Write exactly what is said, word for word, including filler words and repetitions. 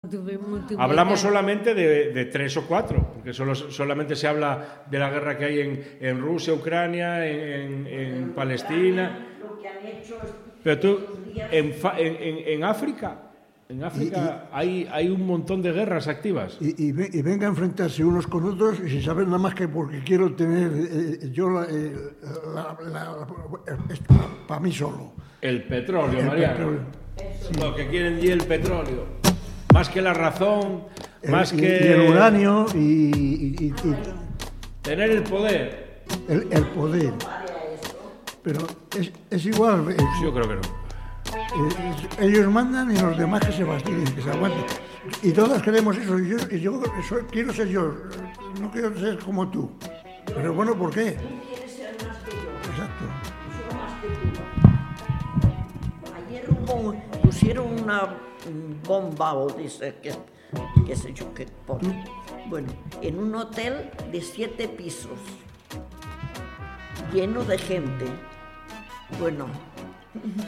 Hablamos solamente de, de tres o cuatro, porque solo, solamente se habla de la guerra que hay en, en Rusia, Ucrania, en, en, en Palestina. Pero tú, en, en, en África... En África y, y, hay, hay un montón de guerras activas. Y, y, y venga a enfrentarse unos con otros y sin saber nada más que porque quiero tener eh, yo la, eh, la, la, la, para mí solo. El petróleo, el Mariano. Petróleo. Sí. Lo que quieren y el petróleo. Más que la razón, el, más y, que... Y el uranio y... y, y, y tener el poder. El, el poder. Pero es, es igual. Es, yo creo que no. Eh, ellos mandan y los demás que se fastidien, que se aguanten. Y todos queremos eso. Y yo, y yo eso, quiero ser yo, no quiero ser como tú. Pero bueno, ¿por qué? Tú quieres ser más que yo. Exacto. Soy más que tú. Ayer hubo, pusieron una bomba, o dice que, qué sé yo qué. Por, bueno, en un hotel de siete pisos, lleno de gente. Bueno.